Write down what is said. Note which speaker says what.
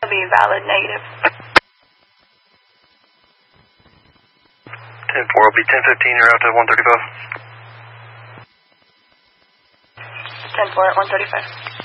Speaker 1: It'll be valid negative.
Speaker 2: 10-4 will be 10-15, you're out to 135.
Speaker 1: 10-4 at 135.